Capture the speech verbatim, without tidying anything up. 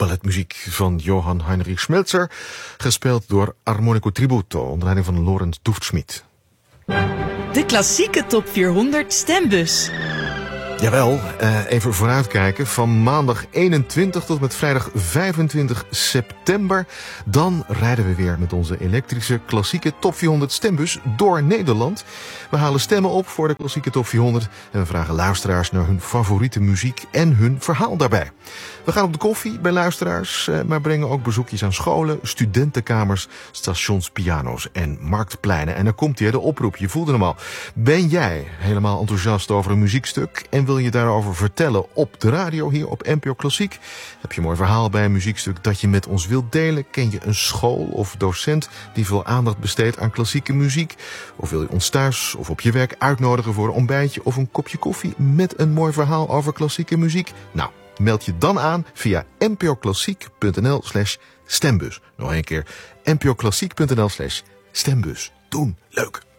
balletmuziek van Johann Heinrich Schmelzer, gespeeld door Armonico Tributo onder leiding van Lorenz Dufschmidt. De klassieke top vierhonderd stembus. Jawel, uh, even vooruitkijken. Van maandag eenentwintig tot met vrijdag vijfentwintig september. Dan rijden we weer met onze elektrische klassieke top vierhonderd stembus door Nederland. We halen stemmen op voor de klassieke top vierhonderd. En we vragen luisteraars naar hun favoriete muziek en hun verhaal daarbij. We gaan op de koffie bij luisteraars, uh, maar brengen ook bezoekjes aan scholen, studentenkamers, stationspiano's en marktpleinen. En dan komt hier de oproep, je voelde hem al. Ben jij helemaal enthousiast over een muziekstuk en wil je daarover vertellen op de radio hier op N P O Klassiek? Heb je een mooi verhaal bij een muziekstuk dat je met ons wilt delen? Ken je een school of docent die veel aandacht besteedt aan klassieke muziek? Of wil je ons thuis of op je werk uitnodigen voor een ontbijtje of een kopje koffie met een mooi verhaal over klassieke muziek? Nou, meld je dan aan via npoklassiek.nl slash stembus. Nog een keer, npoklassiek.nl slash stembus. Doen, leuk!